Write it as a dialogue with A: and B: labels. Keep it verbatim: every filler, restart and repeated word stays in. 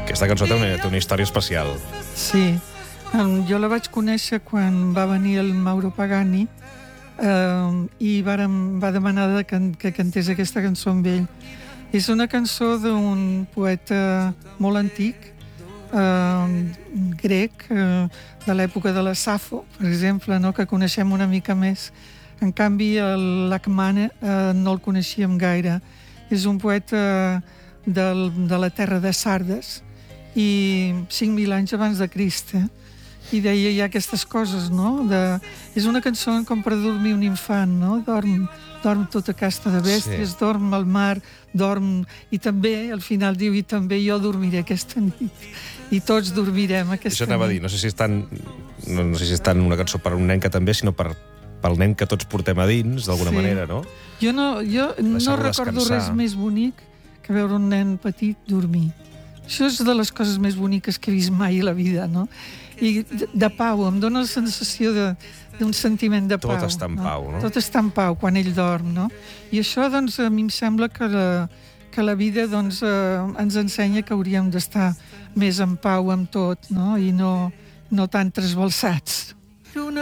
A: Aquesta cançó té una, té una història especial.
B: Sí. Um, jo la vaig conèixer quan va venir el Mauro Pagani um, i vàrem, va demanar de can, que cantés aquesta cançó amb ell. És una cançó d'un poeta molt antic, uh, grec, uh, de l'època de la Safo, per exemple, no? Que coneixem una mica més. En canvi, l'Achmane uh, no el coneixíem gaire. És un poeta del, de la terra de Sardes i cinc mil anys abans de Crist, eh? I deia ja aquestes coses, no? De... És una cançó com per dormir un infant, no? Dorm, dorm tota casta de bèsties, sí. Dorm al mar, dorm... I també, al final diu, i també jo dormiré aquesta nit. I tots dormirem aquesta nit.
A: Això anava a dir, no sé si és tant, no, no sé si és tant una cançó per un nen que també, sinó per, pel nen que tots portem a dins, d'alguna sí. manera, no?
B: Jo no, jo no recordo descansar. Res més bonic que veure un nen petit dormir. Això és de les coses més boniques que he vist mai a la vida, no? I de, de pau, em dóna la sensació d'un sentiment de pau.
A: Tot està en pau, no?
B: Tot està en pau quan ell dorm, no? I això, doncs, a mi em sembla que la, que la vida, doncs, eh, ens ensenya que hauríem d'estar més en pau amb tot, no? I no, no tan trasbalsats.